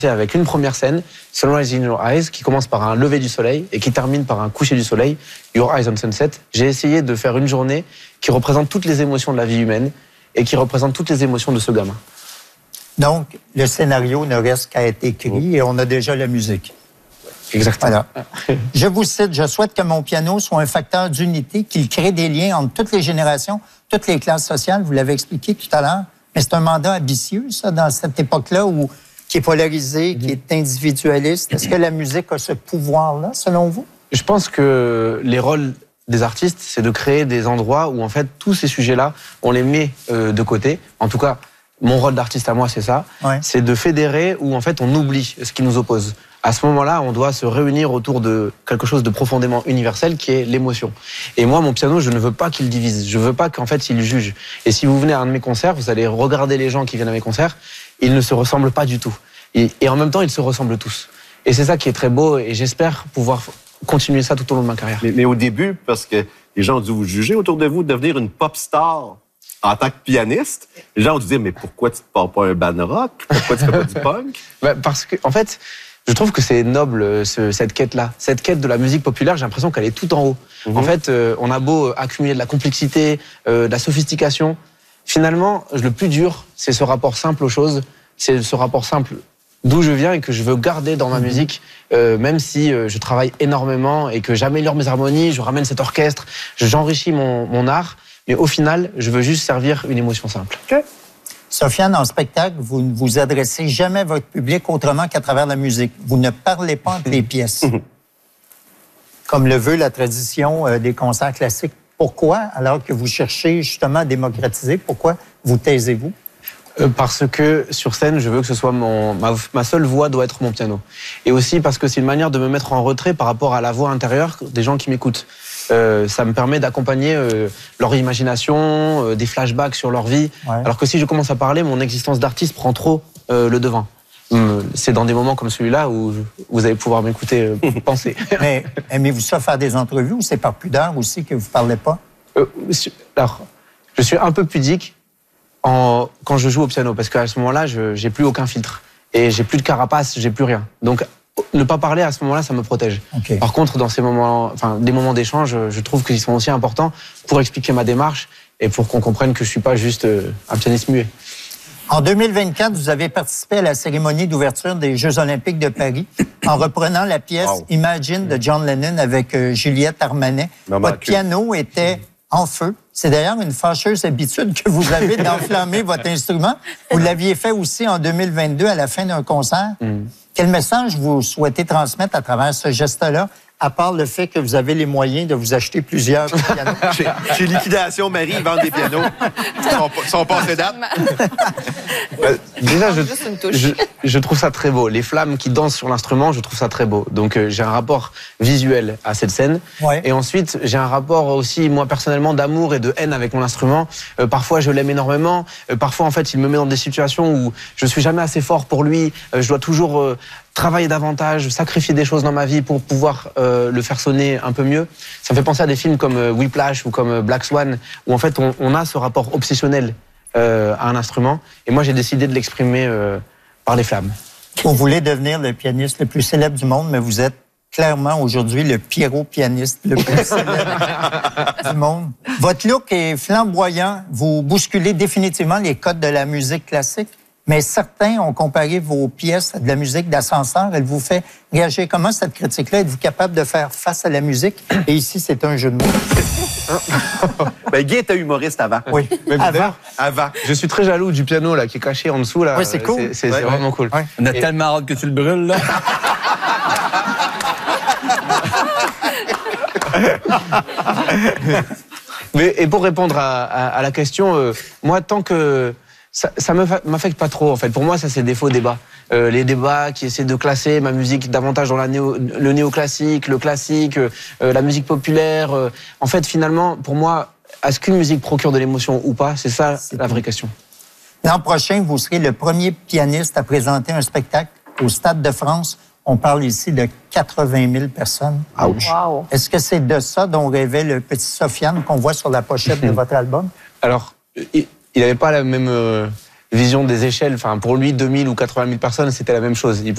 Avec une première scène, Sunrise in Your Eyes, qui commence par un lever du soleil et qui termine par un coucher du soleil, Your Eyes on Sunset. J'ai essayé de faire une journée qui représente toutes les émotions de la vie humaine et qui représente toutes les émotions de ce gamin. Donc, le scénario ne reste qu'à être écrit et on a déjà la musique. Exactement. Voilà. Je vous cite, je souhaite que mon piano soit un facteur d'unité, qu'il crée des liens entre toutes les générations, toutes les classes sociales. Vous l'avez expliqué tout à l'heure. Mais c'est un mandat ambitieux, ça, dans cette époque-là qui est polarisé, qui est individualiste. Est-ce que la musique a ce pouvoir-là, selon vous? Je pense que les rôles des artistes, c'est de créer des endroits où, en fait, tous ces sujets-là, on les met de côté. En tout cas, mon rôle d'artiste à moi, c'est ça. Ouais. C'est de fédérer où, en fait, on oublie ce qui nous oppose. À ce moment-là, on doit se réunir autour de quelque chose de profondément universel qui est l'émotion. Et moi, mon piano, je ne veux pas qu'il divise. Je veux pas qu'en fait, il juge. Et si vous venez à un de mes concerts, vous allez regarder les gens qui viennent à mes concerts, ils ne se ressemblent pas du tout. Et en même temps, ils se ressemblent tous. Et c'est ça qui est très beau et j'espère pouvoir continuer ça tout au long de ma carrière. Mais au début, parce que les gens ont dû vous juger autour de vous, de devenir une pop star en tant que pianiste, les gens ont dû dire, mais pourquoi tu ne pars pas un band rock? Pourquoi tu ne fais pas du punk? Parce que, en fait, je trouve que c'est noble, cette quête-là. Cette quête de la musique populaire, j'ai l'impression qu'elle est tout en haut. En fait, on a beau accumuler de la complexité, de la sophistication. Finalement, le plus dur, c'est ce rapport simple aux choses. C'est ce rapport simple d'où je viens et que je veux garder dans ma musique, même si je travaille énormément et que j'améliore mes harmonies, je ramène cet orchestre, j'enrichis mon art. Mais au final, je veux juste servir une émotion simple. Okay. Sofiane, en spectacle, vous ne vous adressez jamais à votre public autrement qu'à travers la musique. Vous ne parlez pas entre les pièces. Comme le veut la tradition des concerts classiques. Pourquoi, alors que vous cherchez justement à démocratiser, pourquoi vous taisez-vous? Parce que sur scène, je veux que ce soit ma seule voix doit être mon piano. Et aussi parce que c'est une manière de me mettre en retrait par rapport à la voix intérieure des gens qui m'écoutent. Ça me permet d'accompagner leur imagination, des flashbacks sur leur vie. Ouais. Alors que si je commence à parler, mon existence d'artiste prend trop le devant. C'est dans des moments comme celui-là où vous allez pouvoir m'écouter penser. Mais aimez-vous ça faire des entrevues ou c'est par pudeur aussi que vous ne parlez pas? Alors, je suis un peu pudique quand je joue au piano parce qu'à ce moment-là, je n'ai plus aucun filtre. Et j'ai plus de carapace, j'ai plus rien. Donc, ne pas parler à ce moment-là, ça me protège. Okay. Par contre, dans ces moments, des moments d'échange, je trouve qu'ils sont aussi importants pour expliquer ma démarche et pour qu'on comprenne que je suis pas juste un pianiste muet. En 2024, vous avez participé à la cérémonie d'ouverture des Jeux Olympiques de Paris en reprenant la pièce Imagine de John Lennon avec Juliette Armanet. Votre piano était en feu. C'est d'ailleurs une fâcheuse habitude que vous avez d'enflammer votre instrument. Vous l'aviez fait aussi en 2022 à la fin d'un concert. Quel message vous souhaitez transmettre à travers ce geste-là, à part le fait que vous avez les moyens de vous acheter plusieurs pianos? Chez Liquidation Marie, ils vendent des pianos. Ils sont passés date. Déjà, je trouve ça très beau. Les flammes qui dansent sur l'instrument, je trouve ça très beau. Donc, j'ai un rapport visuel à cette scène. Ouais. Et ensuite, j'ai un rapport aussi, moi, personnellement, d'amour et de haine avec mon instrument. Parfois, je l'aime énormément. Parfois, en fait, il me met dans des situations où je suis jamais assez fort pour lui. Je dois toujours travailler davantage, sacrifier des choses dans ma vie pour pouvoir le faire sonner un peu mieux. Ça me fait penser à des films comme Whiplash ou comme Black Swan, où en fait on a ce rapport obsessionnel à un instrument. Et moi j'ai décidé de l'exprimer par les flammes. Vous voulez devenir le pianiste le plus célèbre du monde, mais vous êtes clairement aujourd'hui le Pierrot-pianiste le plus célèbre du monde. Votre look est flamboyant, vous bousculez définitivement les codes de la musique classique. Mais certains ont comparé vos pièces à de la musique d'ascenseur. Elle vous fait réagir comment, cette critique-là? Êtes-vous capable de faire face à la musique? Et ici, c'est un jeu de mots. Ben, Guy était humoriste avant. Oui, avant. Je suis très jaloux du piano là, qui est caché en dessous. Là. Oui, c'est cool. C'est vraiment cool. Ouais. On a tellement hâte que tu le brûles, là. Et pour répondre à la question, moi, tant que... Ça m'affecte pas trop, en fait. Pour moi, ça, c'est des faux débats. Les débats qui essaient de classer ma musique davantage dans le néoclassique, le classique, la musique populaire. En fait, finalement, pour moi, est-ce qu'une musique procure de l'émotion ou pas? C'est ça la vraie question. L'an prochain, vous serez le premier pianiste à présenter un spectacle au Stade de France. On parle ici de 80 000 personnes. Ouch. Wow. Est-ce que c'est de ça dont rêvait le petit Sofiane qu'on voit sur la pochette de votre album? Alors, il n'avait pas la même vision des échelles. Enfin, pour lui, 2000 ou 80 000 personnes, c'était la même chose.